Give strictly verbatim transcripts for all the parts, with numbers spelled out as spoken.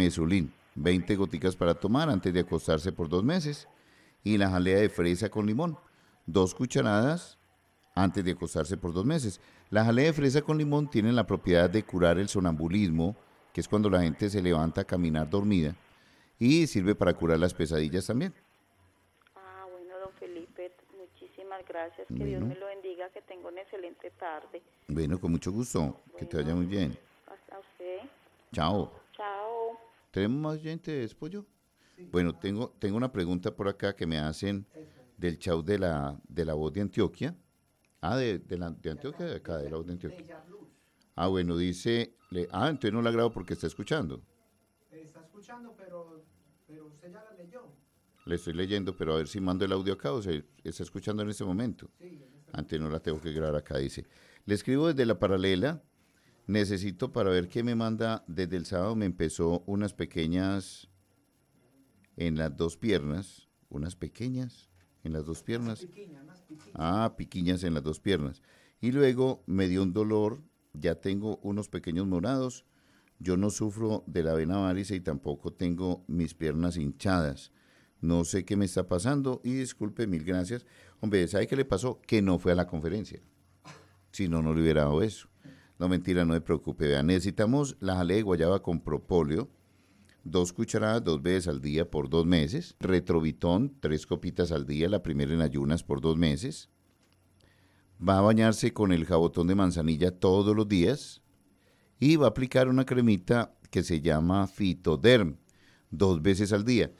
mesulín, veinte goticas para tomar antes de acostarse por dos meses. Y la jalea de fresa con limón, dos cucharadas antes de acostarse por dos meses. La jalea de fresa con limón tiene la propiedad de curar el sonambulismo, que es cuando la gente se levanta a caminar dormida, y sirve para curar las pesadillas también. Ah, bueno, don Felipe, muchísimas gracias. Que Bueno. Dios me lo bendiga, que tenga una excelente tarde. Bueno, con mucho gusto. Bueno, Que te vaya muy bien. Hasta usted. Chao. Chao. ¿Tenemos más gente, Pollo? Bueno, tengo, tengo una pregunta por acá que me hacen del chau de la, de la voz de Antioquia. Ah, de, de, la, de Antioquia, de acá, de la voz de Antioquia. Ah, bueno, dice, le, ah, entonces no la grabo porque está escuchando. Está escuchando, pero, pero usted ya la leyó. Le estoy leyendo, pero a ver si mando el audio acá o se está escuchando en este momento. Sí, Antes no la tengo que grabar acá, dice. Le escribo desde la paralela. Necesito para ver qué me manda. Desde el sábado me empezó unas pequeñas en las dos piernas. Unas pequeñas en las dos piernas. piquiña, más piquiña. Ah, piquiñas en las dos piernas. Y luego me dio un dolor. Ya tengo unos pequeños morados. Yo no sufro de la vena varice y tampoco tengo mis piernas hinchadas. No sé qué me está pasando y disculpe, mil gracias. Hombre, ¿sabe qué le pasó? Que no fue a la conferencia. Si no, no le hubiera dado eso. No, mentira, no me preocupe. Vean, necesitamos la jalea de guayaba con propóleo, dos cucharadas dos veces al día por dos meses. Retrovitón, tres copitas al día, la primera en ayunas por dos meses. Va a bañarse con el jabotón de manzanilla todos los días. Y va a aplicar una cremita que se llama Fitoderm, dos veces al día.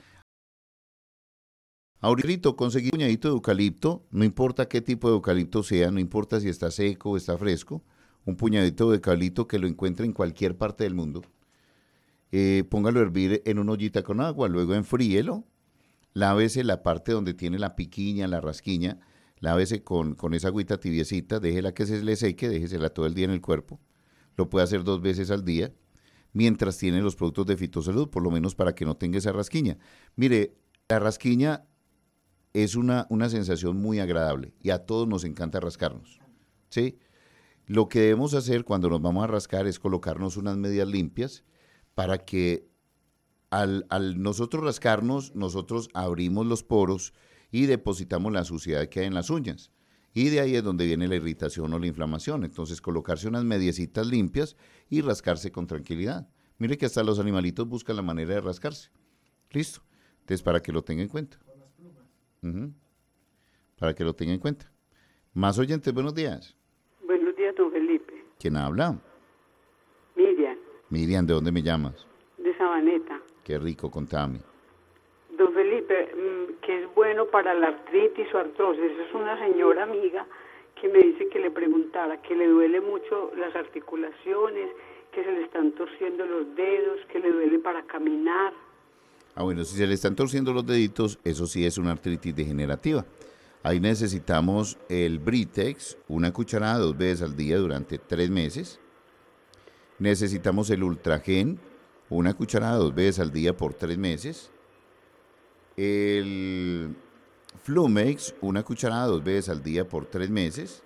Ahorita conseguí un puñadito de eucalipto, no importa qué tipo de eucalipto sea, no importa si está seco o está fresco, un puñadito de eucalipto que lo encuentre en cualquier parte del mundo. Eh, póngalo a hervir en una ollita con agua, luego enfríelo, lávese la parte donde tiene la piquiña, la rasquiña, lávese con, con esa agüita tibiecita, déjela que se le seque, déjesela todo el día en el cuerpo, lo puede hacer dos veces al día, mientras tiene los productos de Fitosalud, por lo menos para que no tenga esa rasquiña. Mire, la rasquiña es una, una sensación muy agradable y a todos nos encanta rascarnos, ¿sí? Lo que debemos hacer cuando nos vamos a rascar es colocarnos unas medias limpias para que al, al nosotros rascarnos, nosotros abrimos los poros y depositamos la suciedad que hay en las uñas. Y de ahí es donde viene la irritación o la inflamación. Entonces, colocarse unas mediecitas limpias y rascarse con tranquilidad. Mire que hasta los animalitos buscan la manera de rascarse. Listo. Entonces, para que lo tenga en cuenta. Uh-huh. Para que lo tenga en cuenta. Más oyentes, buenos días. Buenos días, don Felipe. ¿Quién habla? Miriam, Miriam, ¿de dónde me llamas? de Sabaneta. Qué rico, contame. Don Felipe, mm, que es bueno para la artritis o artrosis. Es una señora amiga que me dice que le preguntara, que le duele mucho las articulaciones, que se le están torciendo los dedos, que le duele para caminar. Ah, bueno, si se le están torciendo los deditos, eso sí es una artritis degenerativa. Ahí necesitamos el Britex, una cucharada dos veces al día durante tres meses. Necesitamos el Ultragen, una cucharada dos veces al día por tres meses. El Flumex, una cucharada dos veces al día por tres meses.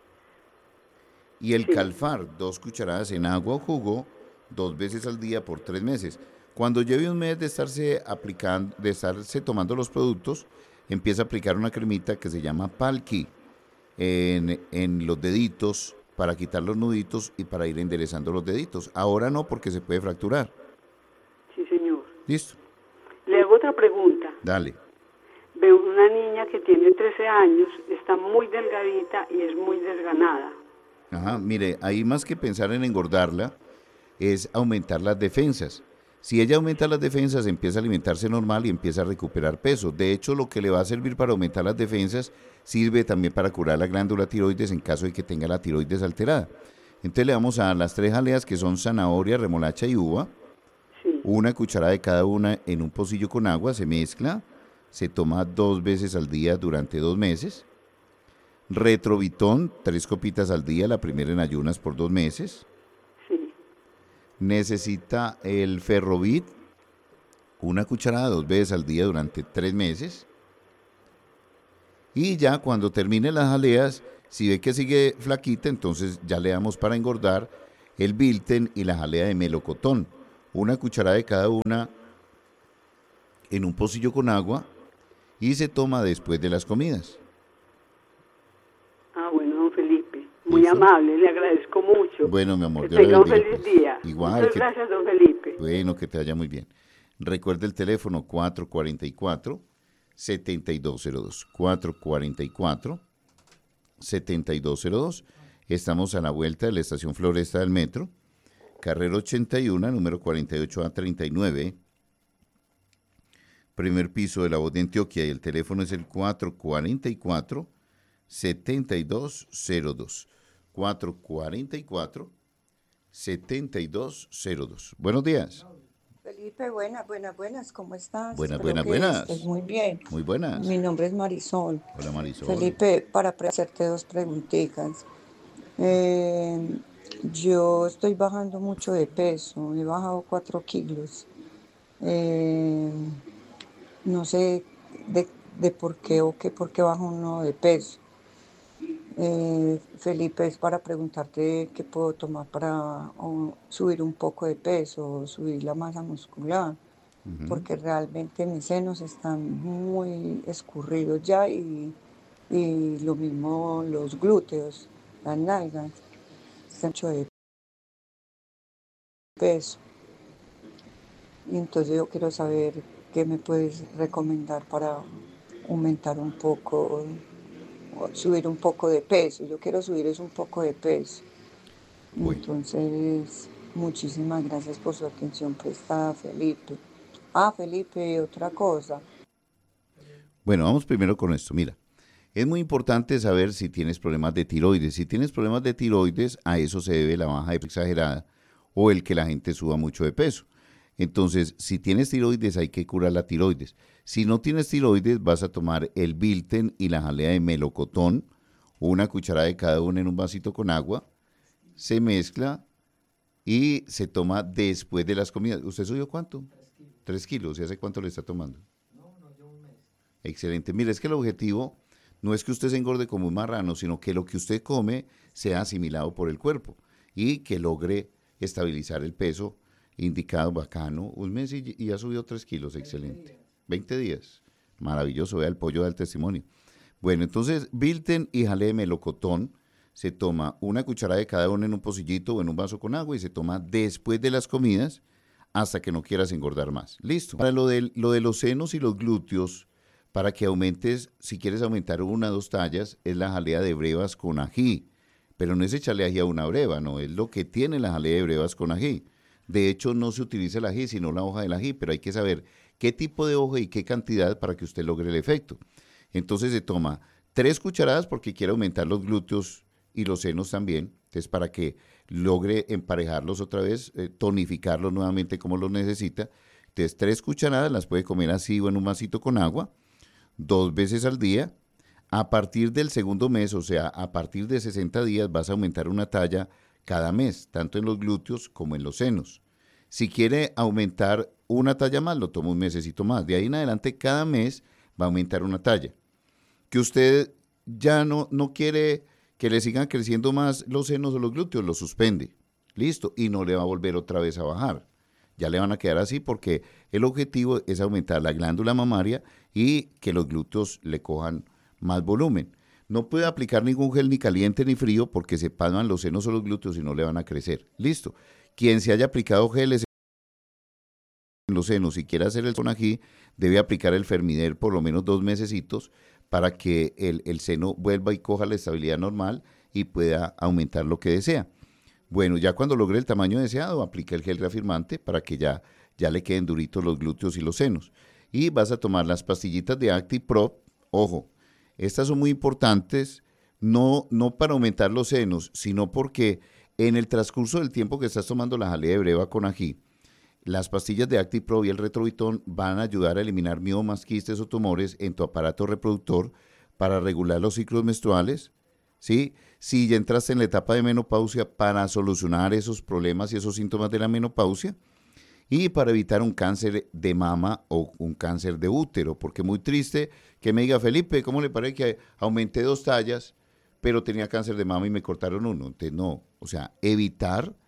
Y el Calfar, dos cucharadas en agua o jugo, dos veces al día por tres meses. Cuando lleve un mes de estarse aplicando, de estarse tomando los productos, empieza a aplicar una cremita que se llama Palki en, en los deditos para quitar los nuditos y para ir enderezando los deditos. Ahora no, porque se puede fracturar. Sí, señor. ¿Listo? Le hago otra pregunta. Dale. Veo una niña que tiene trece años, está muy delgadita y es muy desganada. Ajá, mire, ahí más que pensar en engordarla, es aumentar las defensas. Si ella aumenta las defensas, empieza a alimentarse normal y empieza a recuperar peso. De hecho, lo que le va a servir para aumentar las defensas sirve también para curar la glándula tiroides en caso de que tenga la tiroides alterada. Entonces le damos a las tres jaleas que son zanahoria, remolacha y uva. Sí. Una cucharada de cada una en un pocillo con agua, se mezcla, se toma dos veces al día durante dos meses. Retrovitón, tres copitas al día, la primera en ayunas por dos meses. Necesita el Ferrovit, una cucharada dos veces al día durante tres meses. Y ya cuando termine las jaleas, si ve que sigue flaquita, entonces ya le damos para engordar el Bilten y la jalea de melocotón. una cucharada de cada una en un pocillo con agua y se toma después de las comidas. Ah, bueno, don Felipe, muy ¿Listo? amable, le agradezco mucho. Bueno, mi amor, Que Dios le tenga un bendiga, feliz pues. día. Igual. Muchas que- gracias, don Felipe. Bueno, que te vaya muy bien. Recuerda el teléfono cuatro cuatro cuatro, siete dos cero dos. cuatro cuatro cuatro, siete dos cero dos. Estamos a la vuelta de la estación Floresta del Metro, carrera ochenta y uno, número cuarenta y ocho A treinta y nueve. Primer piso de la voz de Antioquia y el teléfono es el cuatro cuatro cuatro, siete dos cero dos. cuatro cuatro cuatro, siete dos cero dos. Buenos días. Felipe, buenas, buenas, buenas, ¿cómo estás? Buenas, Espero buenas, que buenas. estés muy bien. Muy buenas. Mi nombre es Marisol. Hola, Marisol. Felipe, para pre- hacerte dos preguntitas. Eh, yo estoy bajando mucho de peso, he bajado cuatro kilos. Eh, no sé de, de por qué o qué por qué bajo uno de peso. Eh, Felipe, es para preguntarte qué puedo tomar para o, subir un poco de peso o subir la masa muscular, Ujú. porque realmente mis senos están muy escurridos ya y, y lo mismo los glúteos, las nalgas, están mucho de peso. Y entonces yo quiero saber qué me puedes recomendar para aumentar un poco, o subir un poco de peso. Yo quiero subir es un poco de peso. Bueno. Entonces, muchísimas gracias por su atención prestada, Felipe. Ah, Felipe, otra cosa. Bueno, vamos primero con esto. Mira, es muy importante saber si tienes problemas de tiroides. Si tienes problemas de tiroides, a eso se debe la baja de peso exagerada o el que la gente suba mucho de peso. Entonces, si tienes tiroides, hay que curar la tiroides. Si no tienes tiroides, vas a tomar el Bilten y la jalea de melocotón, una cucharada de cada una en un vasito con agua, se mezcla y se toma después de las comidas. ¿Usted subió cuánto? Tres kilos. ¿Y hace cuánto le está tomando? Excelente. Mire, es que el objetivo no es que usted se engorde como un marrano, sino que lo que usted come sea asimilado por el cuerpo y que logre estabilizar el peso indicado. Bacano. Un mes y, y ya subió tres kilos. Excelente. veinte días. Maravilloso. Vea, el pollo da el testimonio. Bueno, entonces, Bilten y jalea de melocotón. Se toma una cucharada de cada uno en un pocillito o en un vaso con agua y se toma después de las comidas hasta que no quieras engordar más. Listo. Para lo de, lo de los senos y los glúteos, para que aumentes, si quieres aumentar una o dos tallas, es la jalea de brevas con ají. Pero no es echarle ají a una breva, no, es lo que tiene la jalea de brevas con ají. De hecho, no se utiliza el ají, sino la hoja del ají, pero hay que saber qué tipo de hoja y qué cantidad para que usted logre el efecto. Entonces se toma tres cucharadas porque quiere aumentar los glúteos y los senos también, entonces para que logre emparejarlos otra vez, eh, tonificarlos nuevamente como los necesita. Entonces tres cucharadas las puede comer así o en un vasito con agua, dos veces al día. A partir del segundo mes, o sea, a partir de sesenta días vas a aumentar una talla cada mes, tanto en los glúteos como en los senos. Si quiere aumentar una talla más, lo toma un mesecito más. De ahí en adelante, cada mes va a aumentar una talla. Que usted ya no, no quiere que le sigan creciendo más los senos o los glúteos, lo suspende. Listo. Y no le va a volver otra vez a bajar. Ya le van a quedar así porque el objetivo es aumentar la glándula mamaria y que los glúteos le cojan más volumen. No puede aplicar ningún gel ni caliente ni frío porque se palman los senos o los glúteos y no le van a crecer. Listo. Quien se haya aplicado geles en los senos y quiera hacer el sonají, debe aplicar el Fermider por lo menos dos mesecitos para que el, el seno vuelva y coja la estabilidad normal y pueda aumentar lo que desea. Bueno, ya cuando logre el tamaño deseado, aplica el gel reafirmante para que ya, ya le queden duritos los glúteos y los senos. Y vas a tomar las pastillitas de ActiPro. Ojo, estas son muy importantes, no, no para aumentar los senos, sino porque en el transcurso del tiempo que estás tomando la jalea de breva con ají, las pastillas de ActiPro y el Retrovitón van a ayudar a eliminar miomas, quistes o tumores en tu aparato reproductor para regular los ciclos menstruales, ¿sí? Si ya entraste en la etapa de menopausia, para solucionar esos problemas y esos síntomas de la menopausia y para evitar un cáncer de mama o un cáncer de útero, porque muy triste que me diga, Felipe, ¿cómo le parece que aumenté dos tallas, pero tenía cáncer de mama y me cortaron uno? Entonces, no, o sea, evitar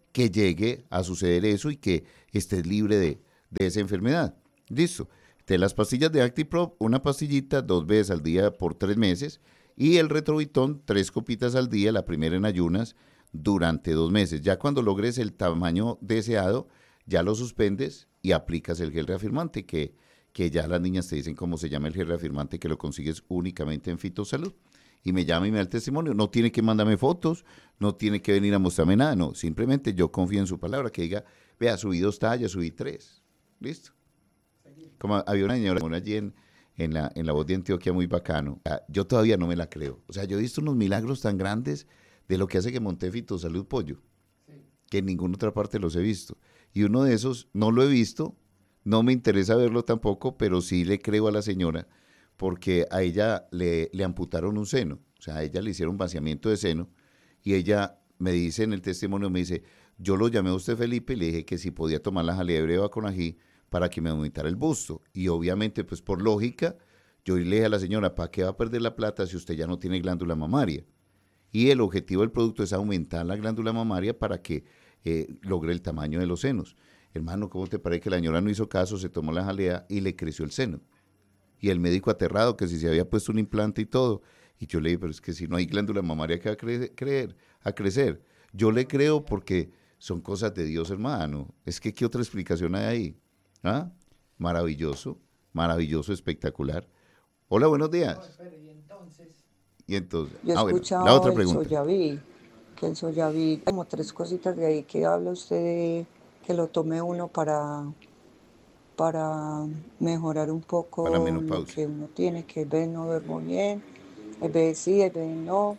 que llegue a suceder eso y que estés libre de, de esa enfermedad. Listo. De las pastillas de ActiProp, una pastillita dos veces al día por tres meses y el Retrovitón, tres copitas al día, la primera en ayunas, durante dos meses. Ya cuando logres el tamaño deseado, ya lo suspendes y aplicas el gel reafirmante, que, que ya las niñas te dicen cómo se llama el gel reafirmante, que lo consigues únicamente en Fitosalud. Y me llama y me da el testimonio. No tiene que mandarme fotos, no tiene que venir a mostrarme nada, no. Simplemente yo confío en su palabra, que diga, vea, subí dos tallas, subí tres. Listo. Como había una señora allí en, en, la, en la Voz de Antioquia muy bacano. Yo todavía no me la creo. O sea, yo he visto unos milagros tan grandes de lo que hace que monté Fitosalud Pollo, sí, que en ninguna otra parte los he visto. Y uno de esos no lo he visto, no me interesa verlo tampoco, pero sí le creo a la señora, porque a ella le, le amputaron un seno. O sea, a ella le hicieron vaciamiento de seno y ella me dice en el testimonio, me dice, yo lo llamé a usted Felipe y le dije que si podía tomar la jalea de breva con ají para que me aumentara el busto. Y obviamente, pues por lógica, yo le dije a la señora, ¿para qué va a perder la plata si usted ya no tiene glándula mamaria? Y el objetivo del producto es aumentar la glándula mamaria para que eh, logre el tamaño de los senos. Hermano, ¿cómo te parece que la señora no hizo caso, se tomó la jalea y le creció el seno? Y el médico aterrado, que si se había puesto un implante y todo. Y yo le dije, pero es que si no hay glándula mamaria que va a, cre creer, a crecer. Yo le creo porque son cosas de Dios, hermano. Es que, ¿qué otra explicación hay ahí? ¿Ah? Maravilloso, maravilloso, espectacular. Hola, buenos días. No, espere, y entonces, Y entonces, Yo he ah, bueno, escuchado la otra el pregunta. Soyaví, que el Soyaví, como tres cositas de ahí que habla usted de que lo tome uno para, para mejorar un Para poco lo menopausia. que uno tiene, que el B no duermo bien, el B sí, el B no.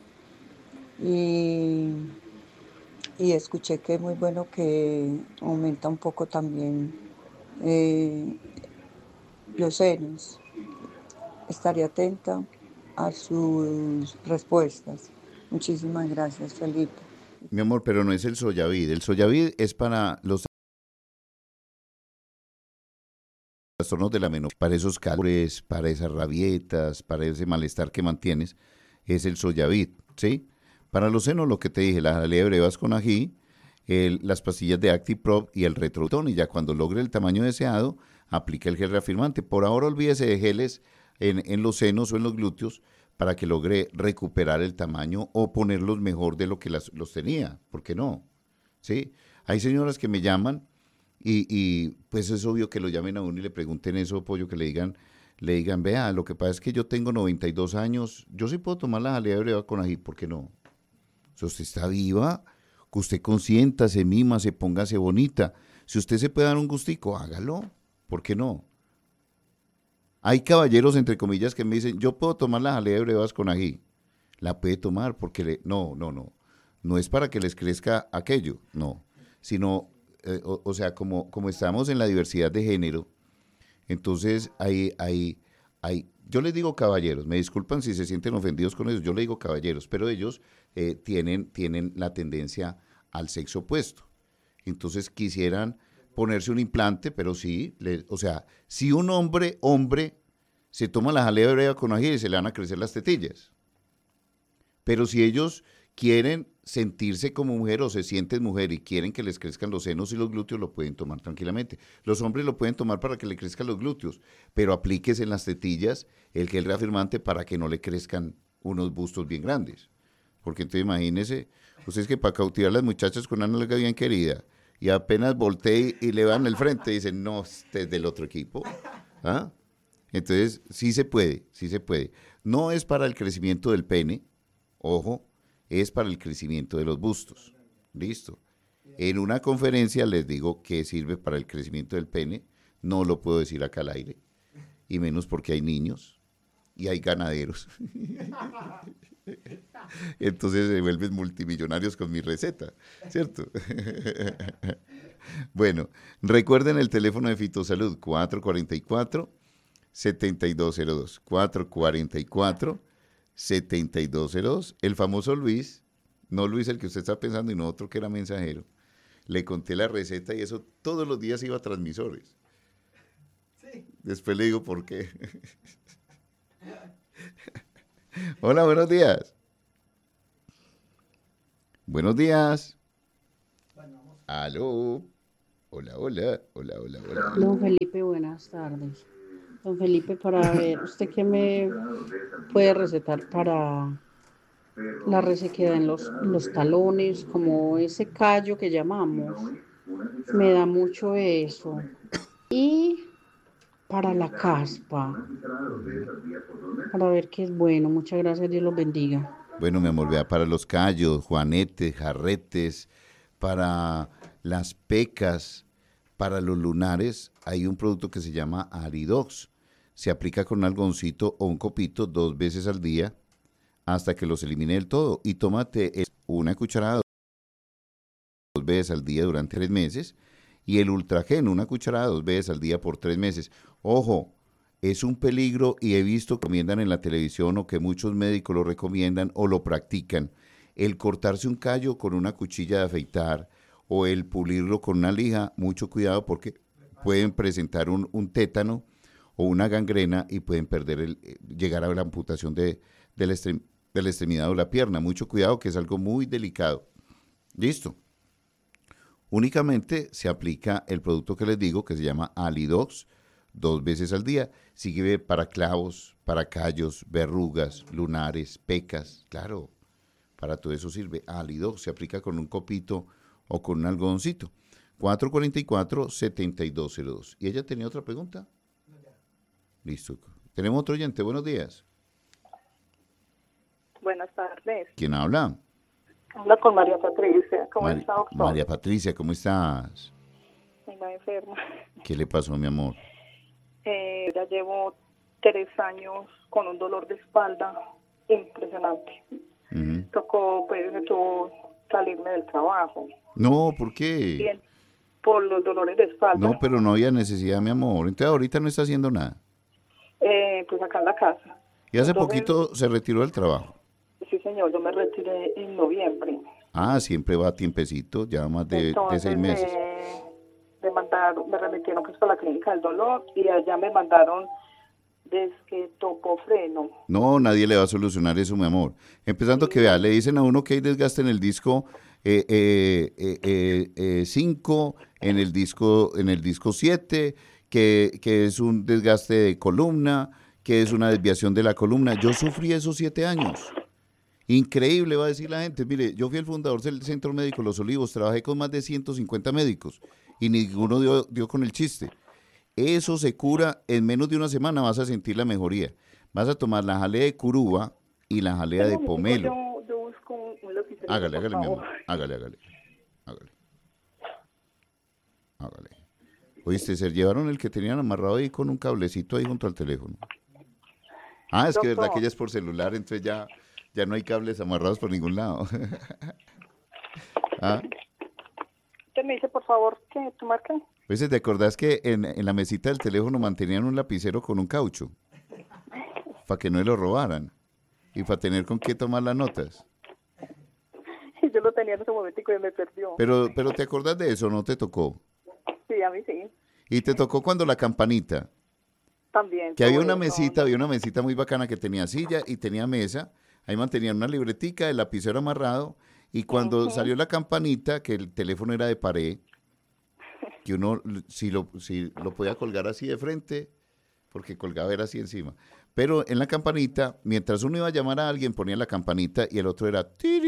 Y, y escuché que es muy bueno que aumenta un poco también eh, los senos. Estaré atenta a sus respuestas. Muchísimas gracias, Felipe. Mi amor, pero no es el Soyavid. El Soyavid es para los trastornos de la menopausia, para esos calores, para esas rabietas, para ese malestar que mantienes, es el Soyavid, ¿sí? Para los senos, lo que te dije, la jalea de brevas con ají, el, las pastillas de ActiProp y el Retrovitón, y ya cuando logre el tamaño deseado, aplica el gel reafirmante. Por ahora olvídese de geles en, en los senos o en los glúteos para que logre recuperar el tamaño o ponerlos mejor de lo que las, los tenía. ¿Por qué no? ¿Sí? Hay señoras que me llaman y, y pues es obvio que lo llamen a uno y le pregunten eso, pollo, que le digan, le digan, vea, lo que pasa es que yo tengo noventa y dos años, yo sí puedo tomar la jalea de breva con ají, ¿por qué no? Si usted está viva, que usted consienta, se mima, se póngase bonita. Si usted se puede dar un gustico, hágalo. ¿Por qué no? Hay caballeros, entre comillas, que me dicen, yo puedo tomar la jalea de brevas con ají. La puede tomar porque le... No, no, no. No es para que les crezca aquello, no. Sino, eh, o, o sea, como, como estamos en la diversidad de género, entonces hay, hay, hay... Yo les digo caballeros, me disculpan si se sienten ofendidos con eso, yo les digo caballeros, pero ellos eh, tienen, tienen la tendencia al sexo opuesto. Entonces quisieran ponerse un implante, pero sí, le, o sea, si un hombre, hombre, se toma la jalea de breva con ají, se le van a crecer las tetillas. Pero si ellos quieren sentirse como mujer o se sienten mujer y quieren que les crezcan los senos y los glúteos, lo pueden tomar tranquilamente. Los hombres lo pueden tomar para que le crezcan los glúteos, pero aplíquese en las tetillas el gel reafirmante para que no le crezcan unos bustos bien grandes. Porque entonces imagínese, ustedes que para cautivar a las muchachas con una nalga bien querida, y apenas voltee y, y le van el frente, dicen, no, este es del otro equipo. ¿Ah? Entonces, sí se puede, sí se puede. No es para el crecimiento del pene, ojo, es para el crecimiento de los bustos. Listo. En una conferencia les digo que sirve para el crecimiento del pene, no lo puedo decir acá al aire, y menos porque hay niños y hay ganaderos. Entonces se vuelven multimillonarios con mi receta, ¿cierto? Bueno, recuerden el teléfono de Fitosalud, cuatro cuatro cuatro, siete dos cero dos, cuatro cuatro cuatro, siete dos cero dos. El famoso Luis, no Luis el que usted está pensando, y no otro que era mensajero. Le conté la receta y eso todos los días iba a transmisores. sí. Después le digo por qué. Hola, buenos días. Buenos días. Bueno, vamos Aló. Hola, hola, hola, hola, hola, hola. Don Felipe, buenas tardes. Don Felipe, para ver, ¿usted qué me puede recetar para la resequedad en los, en los talones, como ese callo que llamamos? Me da mucho eso. Y para la caspa, para ver qué es bueno. Muchas gracias, Dios los bendiga. Bueno, mi amor, vea, para los callos, juanetes, jarretes, para las pecas, para los lunares, hay un producto que se llama Aridox. Se aplica con un algoncito o un copito dos veces al día hasta que los elimine del todo. Y tómate una cucharada dos veces al día durante tres meses. Y el Ultragen, una cucharada dos veces al día por tres meses. Ojo, es un peligro y he visto que recomiendan en la televisión o que muchos médicos lo recomiendan o lo practican. El cortarse un callo con una cuchilla de afeitar o el pulirlo con una lija, mucho cuidado porque pueden presentar un, un tétano o una gangrena y pueden perder el, llegar a la amputación de, de, la extrem, de la extremidad o la pierna. Mucho cuidado que es algo muy delicado. Listo. Únicamente se aplica el producto que les digo que se llama Alidox dos veces al día. Sirve para clavos, para callos, verrugas, lunares, pecas. Claro, para todo eso sirve. Alidox se aplica con un copito o con un algodoncito. cuatro cuatro cuatro, siete dos cero dos. ¿Y ella tenía otra pregunta? Listo. Tenemos otro oyente. Buenos días. Buenas tardes. ¿Quién habla? Habla con María Patricia. ¿Cómo Mari- está, doctor? María Patricia, ¿cómo estás? Está enferma. ¿Qué le pasó, mi amor? Eh, ya llevo tres años con un dolor de espalda impresionante. Ujú. Tocó, pues, me tuvo salirme del trabajo. No, ¿por qué? Bien, por los dolores de espalda. No, pero no había necesidad, mi amor. Entonces ahorita no está haciendo nada. Eh, pues acá en la casa. Y hace Entonces, poquito se retiró del trabajo. Sí, señor, yo me retiré en noviembre. Ah, siempre va a tiempecito, ya más de, de seis meses. Eh, me mandaron, me remitieron pues para la clínica del dolor y allá me mandaron desquetopofreno. No, nadie le va a solucionar eso, mi amor. Empezando que vea, le dicen a uno que hay desgaste en el disco eh, eh, eh, eh, eh, cinco, en el disco en el disco siete, que, que es un desgaste de columna, que es una desviación de la columna. Yo sufrí esos siete años. Increíble, va a decir la gente. Mire, yo fui el fundador del Centro Médico Los Olivos, trabajé con más de ciento cincuenta médicos y ninguno dio, dio con el chiste. Eso se cura en menos de una semana, vas a sentir la mejoría. Vas a tomar la jalea de curuba y la jalea de pomelo. Yo, yo busco un, un lapicero, Hágale, por hágale, mi favor. amor. Hágale, hágale. Hágale. Hágale. Oíste, se llevaron el que tenían amarrado ahí con un cablecito ahí junto al teléfono. Ah, es que verdad Doctor. que ya es por celular, entonces ya, ya no hay cables amarrados por ningún lado. ¿Ah? Usted me dice, por favor, que tú marques. Oíste, ¿te acordás que en, en la mesita del teléfono mantenían un lapicero con un caucho? Para que no lo robaran. Y para tener con qué tomar las notas. Yo lo tenía en ese momento y me perdió. Pero, pero ¿te acordás de eso? ¿No te tocó? Sí, a mí sí. Y te tocó cuando la campanita. También. Que había todo una eso. mesita, había una mesita muy bacana que tenía silla y tenía mesa. Ahí mantenían una libretica, el lapicero amarrado. Y cuando Ujú. salió la campanita, que el teléfono era de pared, que uno si lo, si lo podía colgar así de frente, porque colgaba era así encima. Pero en la campanita, mientras uno iba a llamar a alguien, ponía la campanita y el otro era...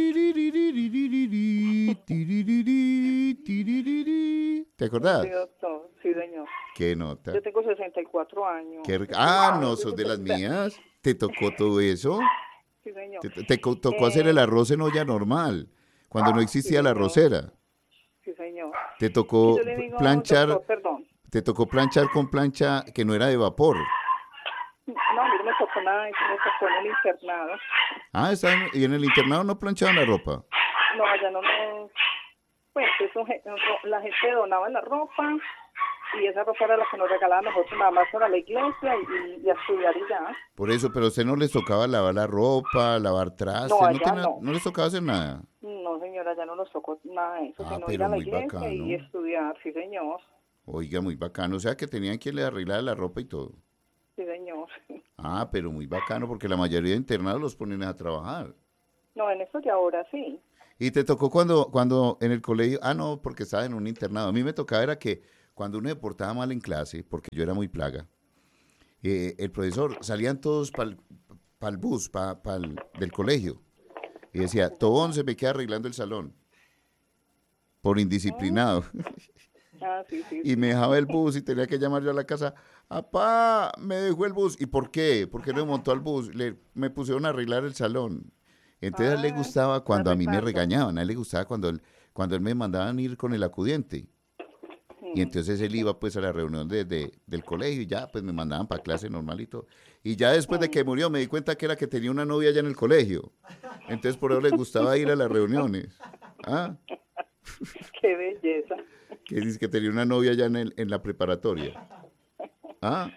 ¿Te acordás? Sí, doctor. Sí, señor. Qué nota. Yo tengo sesenta y cuatro años. Qué rica. Ah, no, sos de las mías. ¿Te tocó todo eso? Sí, señor. Te, te co- tocó hacer el arroz en olla normal, cuando no existía sí, la señor. arrocera. Sí, señor. Te tocó Y yo le digo, planchar, doctor, perdón. te tocó planchar con plancha que no era de vapor. No, a mí no me tocó nada, eso me tocó en el internado. Ah, está en- y en el internado no planchaban la ropa. No, allá no me... Pues eso, la gente donaba la ropa y esa ropa era la que nos regalaba nosotros nada más para la iglesia y, y a estudiar y ya. Por eso, pero a usted no les tocaba lavar la ropa, lavar trastes, No, no, allá tenía- no. no les tocaba hacer nada. No, señora, ya no nos tocó nada de eso, Ah, sino pero ir a la muy iglesia bacano. y estudiar, sí, señor. Oiga, muy bacano. O sea, que tenían quien le arreglara la ropa y todo. Sí, señor. Ah, pero muy bacano, porque la mayoría de internados los ponen a trabajar. No, en eso de ahora sí. Y te tocó cuando, cuando en el colegio, ah, no, porque estaba en un internado. A mí me tocaba era que cuando uno se portaba mal en clase, porque yo era muy plaga, eh, el profesor, salían todos para el bus, pa, pa el, del colegio, y decía, Tobón se me queda arreglando el salón, por indisciplinado. Ah, sí, sí, Y sí. me dejaba el bus y tenía que llamar yo a la casa, apá, me dejó el bus. ¿Y por qué? ¿Por qué no me montó al bus? Le, me pusieron a arreglar el salón. Entonces a él le Ah, gustaba cuando a mí me arreglando. regañaban, a él le gustaba cuando él, cuando él me mandaban ir con el acudiente. Y Sí. entonces él iba pues a la reunión de, de- del colegio y ya pues me mandaban para clase normal y todo. Y ya después de que murió me di cuenta que era que tenía una novia allá en el colegio. Entonces por eso le gustaba ir a las reuniones. ¿Ah? Qué belleza. Que dice que tenía una novia allá en, el, en la preparatoria. ¿Ah?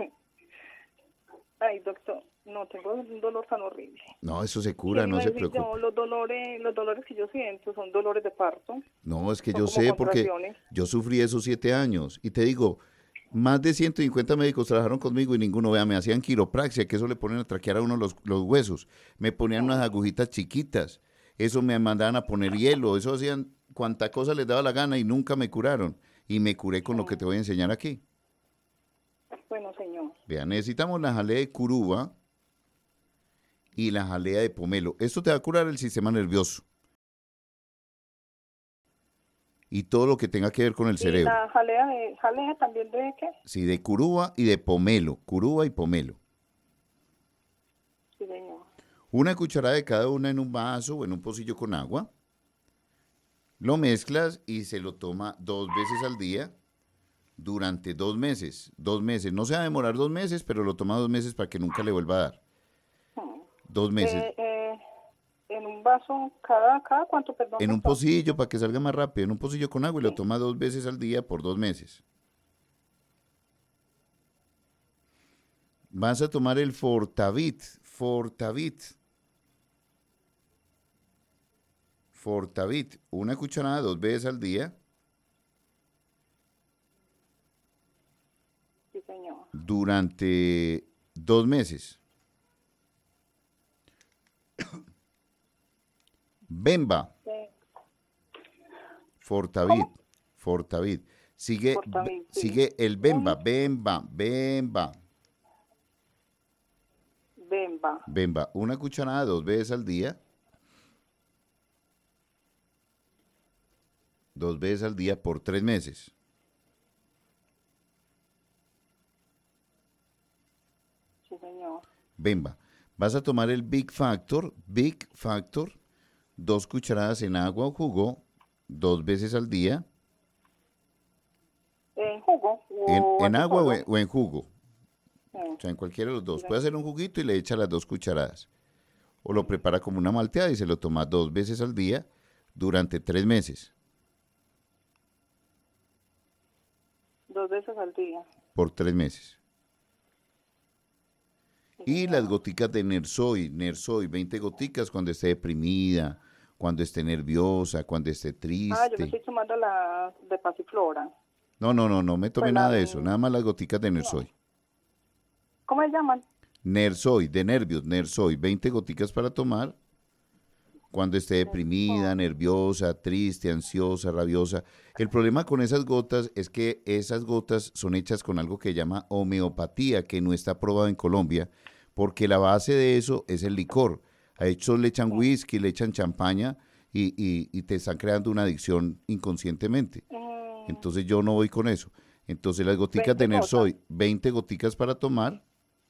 Ay, doctor, no tengo un dolor tan horrible. No, eso se ¿Qué cura, le no iba a se decir yo? preocupe. Los dolores, los dolores que yo siento son dolores de parto. No, es que Son yo como sé porque contracciones. yo sufrí esos siete años. Y te digo, más de ciento cincuenta médicos trabajaron conmigo y ninguno, vea, me hacían quiropraxia, que eso le ponen a traquear a uno los, los huesos. Me ponían unas agujitas chiquitas. Eso me mandaban a poner hielo. Eso hacían cuanta cosa les daba la gana y nunca me curaron. Y me curé con lo que te voy a enseñar aquí. Bueno, señor. Vean, necesitamos la jalea de curuba y la jalea de pomelo. Esto te va a curar el sistema nervioso. Y todo lo que tenga que ver con el ¿Y cerebro. la jalea de jalea también de qué? Sí, de curuba y de pomelo. Curuba y pomelo. Sí, señor. Una cucharada de cada una en un vaso o en un pocillo con agua. Lo mezclas y se lo toma dos veces al día durante dos meses. Dos meses. No se va a demorar dos meses, pero lo toma dos meses para que nunca le vuelva a dar. Dos meses. Eh, eh, en un vaso, cada, cada cuánto, perdón. En un doctor? pocillo para que salga más rápido. En un pocillo con agua y lo toma dos veces al día por dos meses. Vas a tomar el Fortavit. Fortavit. Fortavit. Una cucharada dos veces al día. Sí, señor. Durante dos meses. Bemba. Sí. Fortavit. Fortavit. Sigue, Fortavit, sí. sigue el Bemba. Bemba. Bemba. Bemba. Bemba. Una cucharada dos veces al día. Dos veces al día por tres meses. Sí, señor. Bemba. Vas a tomar el Big Factor. Big Factor. Dos cucharadas en agua o jugo. Dos veces al día. ¿En jugo? En, o en así agua o solo? en, o en jugo. Sí. O sea, en cualquiera de los dos. Puede hacer un juguito y le echa las dos cucharadas. O lo prepara como una malteada y se lo toma dos veces al día durante tres meses. Dos veces al día. Por tres meses. Sí, Y señor. las goticas de Nersoy. Nersoy, veinte goticas cuando esté deprimida, cuando esté nerviosa, cuando esté Ah, yo me triste. estoy tomando la de Pasiflora. No, no, no, no me tome Pues nada la- de eso. Nada más las goticas de Nersoy. ¿Cómo se llaman? Nersoy, de nervios, Nersoy, veinte goticas para tomar cuando esté deprimida, nerviosa, triste, ansiosa, rabiosa. El problema con esas gotas es que esas gotas son hechas con algo que llama homeopatía, que no está aprobado en Colombia, porque la base de eso es el licor. A hecho le echan whisky, le echan champaña y, y- y te están creando una adicción inconscientemente. Mm, Entonces yo no voy con eso. Entonces las goticas de veinte Nersoy, veinte goticas para tomar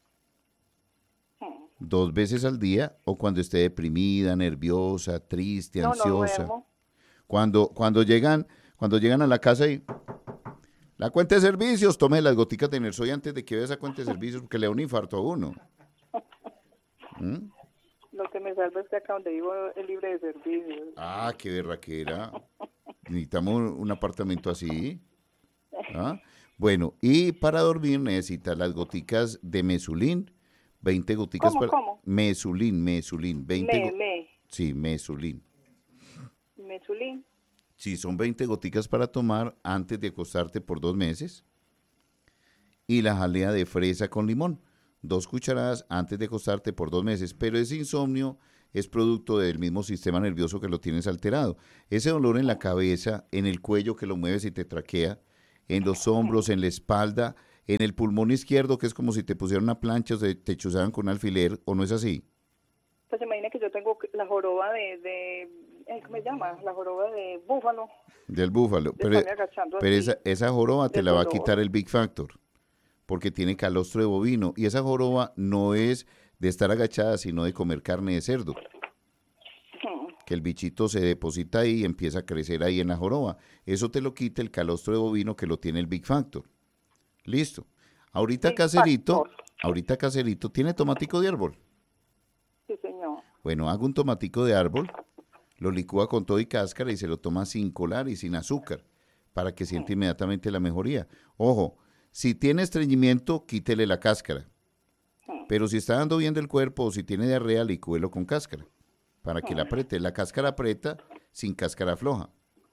mm. dos veces al día o cuando esté deprimida, nerviosa, triste, No, no ansiosa. duermo. Cuando, cuando llegan, cuando llegan a la casa y la cuenta de servicios, tome las goticas de Nersoy antes de que vea esa cuenta de servicios porque le da un infarto a uno. ¿Mm? Lo que me salva es que acá donde vivo es libre de servicios. Ah, qué berraquera. Necesitamos un, un apartamento así. ¿Ah? Bueno, y para dormir necesitas las goticas de Mesulín, veinte goticas ¿Cómo, para cómo? Mesulín, Mesulín, veinte Me, go- me, Sí, Mesulín. mesulín. Sí, son veinte goticas para tomar antes de acostarte por dos meses. Y la jalea de fresa con limón. dos cucharadas antes de acostarte por dos meses, pero ese insomnio es producto del mismo sistema nervioso que lo tienes alterado. Ese dolor en la cabeza, en el cuello que lo mueves y te traquea, en los hombros, en la espalda, en el pulmón izquierdo, que es como si te pusieran una plancha o se te chuzaran con un alfiler, ¿o no es así? Pues imagina que yo tengo la joroba de, de eh, ¿cómo se llama? La joroba de búfalo. Del búfalo. De Pero, estarme agachando pero así, esa, esa joroba te del la va a dolor. quitar el Big Factor, porque tiene calostro de bovino. Y esa joroba no es de estar agachada, sino de comer carne de cerdo. Hmm. Que el bichito se deposita ahí y empieza a crecer ahí en la joroba. Eso te lo quita el calostro de bovino que lo tiene el Big Factor. Listo. Ahorita Big caserito, Factor. ahorita caserito, ¿tiene tomatico de árbol? Sí, señor. Bueno, haga un tomatico de árbol, lo licúa con todo y cáscara y se lo toma sin colar y sin azúcar para que sienta inmediatamente la mejoría. Ojo, si tiene estreñimiento, quítele la cáscara. Pero si está dando bien del cuerpo o si tiene diarrea, licúelo con cáscara para que la apriete. La cáscara aprieta sin cáscara floja.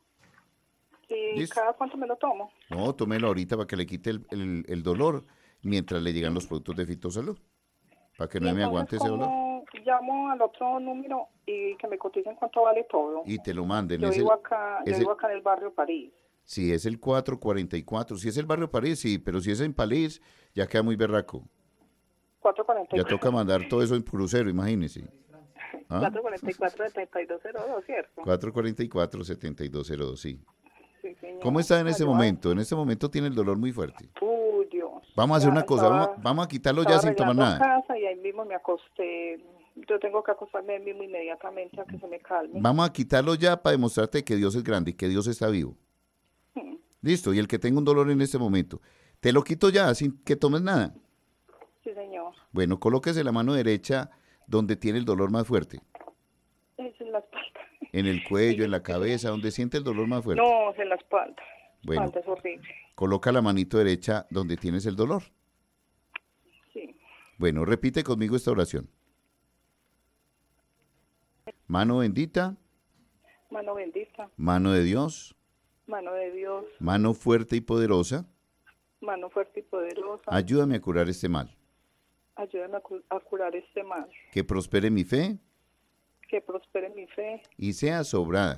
¿Y Listo. cada cuánto me lo tomo? No, tómelo ahorita para que le quite el, el- el dolor mientras le llegan los productos de Fitosalud. Para que no Y me entonces, aguante ese dolor. ¿cómo llamo al otro número y que me coticen cuánto vale todo? Y te lo manden. Yo Es vivo el- acá, yo es vivo el- acá en el barrio París. Si es el cuatro cuarenta y cuatro, si es el barrio París, sí, pero si es en París, ya queda muy berraco. cuatro cuarenta y Ya cuatro. toca mandar todo eso en crucero, imagínese. ¿Ah? cuatro cuarenta y cuatro, setenta y dos cero dos, ¿cierto? cuatro cuarenta y cuatro, setenta y dos cero dos, sí. Sí, señor. ¿Cómo está en ese Ayuda. momento? En este momento tiene el dolor muy fuerte. Uy, Dios. Vamos a hacer Ya una cosa, estaba- vamos, vamos a quitarlo ya estaba sin tomar arreglando nada. casa y ahí mismo me acosté. Yo tengo que acostarme ahí mismo inmediatamente a que se me calme. Vamos a quitarlo ya para demostrarte que Dios es grande y que Dios está vivo. Hmm. Listo, y el que tenga un dolor en este momento, te lo quito ya sin que tomes nada. Sí, señor. Bueno, colóquese la mano derecha donde tiene el dolor más fuerte. Es en la espalda. En el cuello, en la cabeza, donde siente el dolor más fuerte. No, es en la espalda. Bueno. Espalda es horrible. Coloca la manito derecha donde tienes el dolor. Sí. Bueno, repite conmigo esta oración. Mano bendita, Mano bendita, mano de Dios, mano de Dios, mano fuerte y poderosa, mano fuerte y poderosa. ayúdame a curar este mal. Ayúdame a, cu- a curar este mal. Que prospere mi fe Que prospere mi fe. y sea sobrada.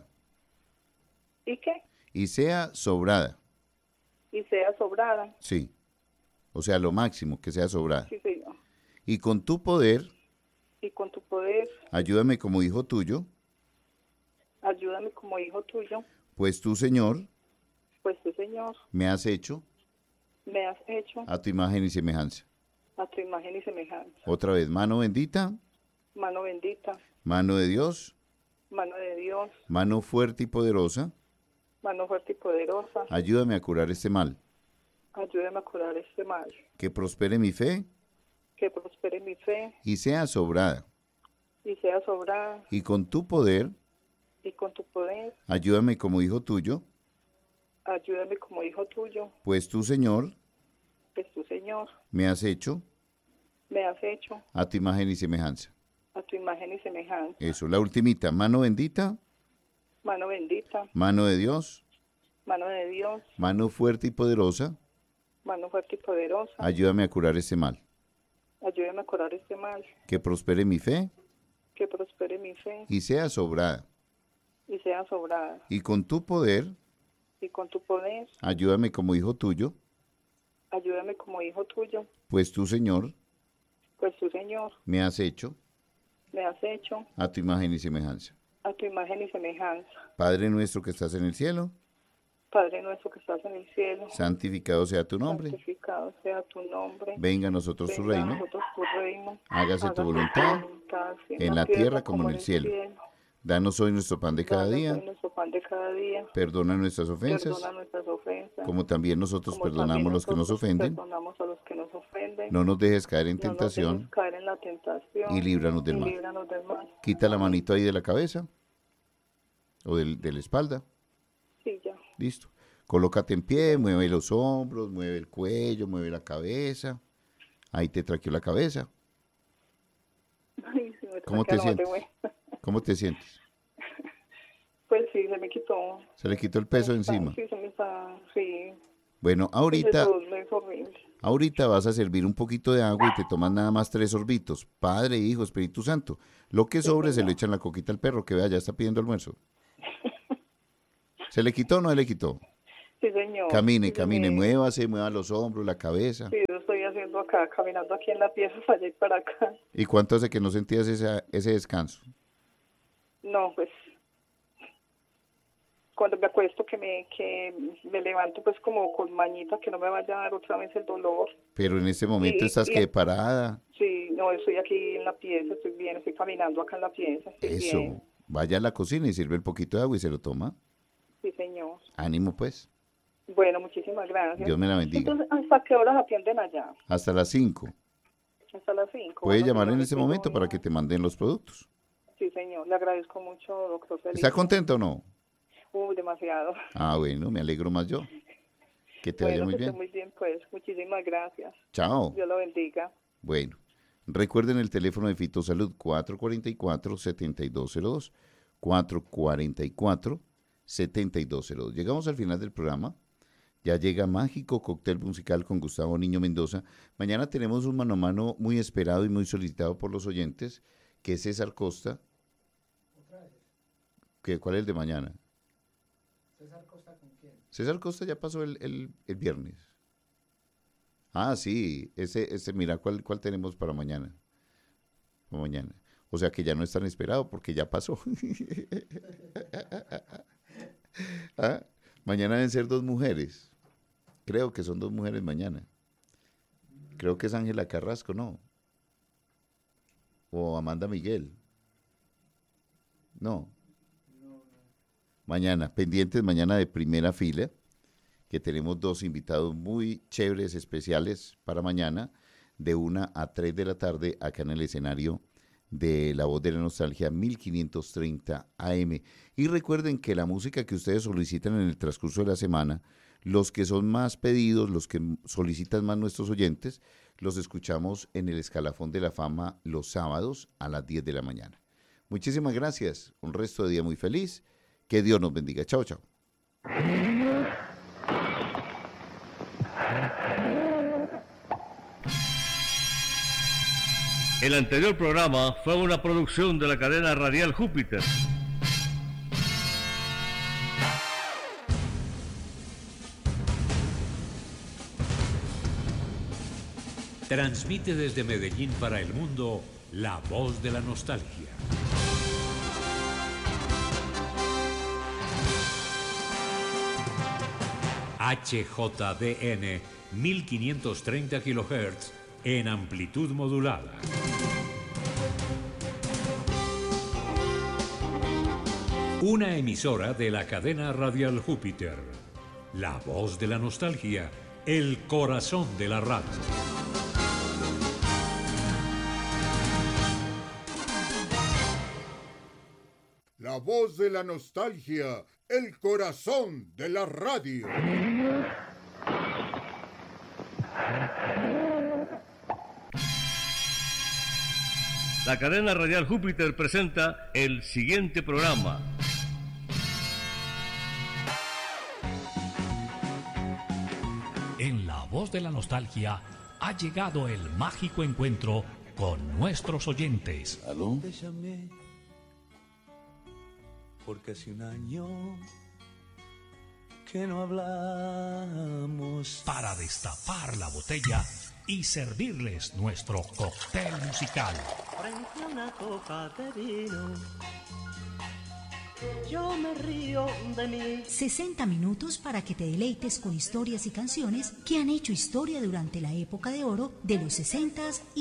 ¿Y qué? Y sea sobrada, Y sea sobrada. sí. O sea, lo máximo, que sea sobrada. Sí, señor. Y con tu poder, Y con tu poder, ayúdame como hijo tuyo, ayúdame como hijo tuyo. pues tú, Señor, Pues tú, Señor, me has hecho me has hecho a tu imagen y semejanza. a tu imagen y semejanza. Otra vez, mano bendita, Mano bendita, mano de Dios, mano de Dios, mano fuerte y poderosa, mano fuerte y poderosa. ayúdame a curar este mal. Ayúdame a curar este mal. Que prospere mi fe Que prospere mi fe y sea sobrada. y sea sobrada. Y con tu poder, Y con tu poder, ayúdame como hijo tuyo, ayúdame como hijo tuyo. pues tú, Señor, Pues tú, Señor, me has hecho me has hecho a tu imagen y semejanza. a tu imagen y semejanza. Eso, la ultimita, mano bendita, Mano bendita, mano de Dios, mano de Dios, mano fuerte y poderosa, mano fuerte y poderosa. ayúdame a curar este mal. Ayúdame a curar este mal. Que prospere mi fe Que prospere mi fe y sea sobrada. y sea sobrada. Y con tu poder, Y con tu poder, ayúdame como hijo tuyo, ayúdame como hijo tuyo. pues tú, Señor, Pues tú, Señor, me has hecho me has hecho a tu imagen y semejanza. a tu imagen y semejanza. Padre nuestro que estás en el cielo, Padre nuestro que estás en el cielo, santificado sea tu nombre. santificado sea tu nombre. Venga a nosotros tu Venga a reino. nosotros tu reino. Hágase tu voluntad, así en la tierra como en el cielo. Danos hoy nuestro pan de cada Danos día. hoy nuestro pan de cada día. Perdona nuestras ofensas, Perdona nuestras ofensas. como también nosotros como perdonamos también los que nos nosotros ofenden. Perdonamos a los que nos ofenden. No nos dejes caer en No nos tentación dejes caer en la tentación. y líbranos del y mal. líbranos del mal. Quita la manito ahí de la cabeza o del- de la espalda. Sí, ya. Listo. Colócate en pie, mueve los hombros, mueve el cuello, mueve la cabeza. Ahí te traqueó la cabeza. Ay, sí, me ¿Cómo traquea te la mate, sientes? güey. ¿Cómo te sientes? Pues sí, se me quitó. Se le quitó el peso Está- encima. Sí, se me está, sí. Bueno, Ese ahorita, dolor es horrible. Ahorita vas a servir un poquito de agua y te tomas nada más tres sorbitos. Padre, Hijo, Espíritu Santo. Lo que sobre se le echan la coquita al perro, que vea, ya está pidiendo almuerzo. ¿Se le quitó o no se le quitó? Sí, señor. Camine, Sí, camine, señor. muévase, mueva los hombros, la cabeza. Sí, lo estoy haciendo acá, caminando aquí en la pieza para allá y para acá. ¿Y cuánto hace que no sentías esa, ese descanso? No, pues cuando me acuesto que me que me levanto pues como con mañita que no me vaya a dar otra vez el dolor. Pero en este momento Y- estás y- que parada. Sí, no, estoy aquí en la pieza, estoy bien, estoy caminando acá en la pieza, estoy Eso. bien. Vaya a la cocina y sirve el poquito de agua y se lo toma. Sí, señor. Ánimo pues. Bueno, muchísimas gracias. Dios me la bendiga. Entonces, ¿hasta qué horas atienden allá? Hasta las cinco. Hasta las cinco. Puede Bueno, llamar pues, en yo este le momento pido para una- que te manden los productos. Sí, señor, le agradezco mucho, doctor Felipe. ¿Está contento o no? Uy, demasiado. Ah, bueno, me alegro más yo. Que te vaya Bueno, muy que esté bien. muy bien, pues. Muchísimas gracias. Chao. Dios lo bendiga. Bueno, recuerden el teléfono de Fitosalud cuatro cuatro cuatro, siete dos cero dos. cuatro cuatro cuatro, siete dos cero dos. Llegamos al final del programa. Ya llega Mágico Cóctel Musical con Gustavo Niño Mendoza. Mañana tenemos un mano a mano muy esperado y muy solicitado por los oyentes, que es César Costa. ¿Qué, ¿Cuál es el de mañana? ¿César Costa con quién? César Costa ya pasó el, el, el viernes. Ah, sí, ese, ese, mira, ¿cuál, cuál tenemos para mañana? Para mañana. O sea que ya no es tan esperado porque ya pasó. ¿Ah? Mañana deben ser dos mujeres. Creo que son dos mujeres mañana. Creo que es Ángela Carrasco, ¿no? O Amanda Miguel. No. Mañana, pendientes mañana de primera fila, que tenemos dos invitados muy chéveres, especiales para mañana, de una a tres de la tarde, acá en el escenario de La Voz de la Nostalgia, mil quinientos treinta A M. Y recuerden que la música que ustedes solicitan en el transcurso de la semana, los que son más pedidos, los que solicitan más nuestros oyentes, los escuchamos en el Escalafón de la Fama los sábados a las diez de la mañana. Muchísimas gracias, un resto de día muy feliz, que Dios nos bendiga. Chao, chao. El anterior programa fue una producción de la cadena radial Júpiter. Transmite desde Medellín para el mundo La Voz de la Nostalgia. H J D N mil quinientos treinta kilohertz en amplitud modulada. Una emisora de la cadena radial Júpiter. La Voz de la Nostalgia, el corazón de la radio. La Voz de la Nostalgia, el corazón de la radio. La cadena radial Júpiter presenta el siguiente programa. En La Voz de la Nostalgia ha llegado el mágico encuentro con nuestros oyentes. ¿Aló? Te llamé porque hace un año que no hablamos. Para destapar la botella y servirles nuestro cóctel musical. Frente a una copa de vino, yo me río de mí. sesenta minutos para que te deleites con historias y canciones que han hecho historia durante la época de oro de los sesentas y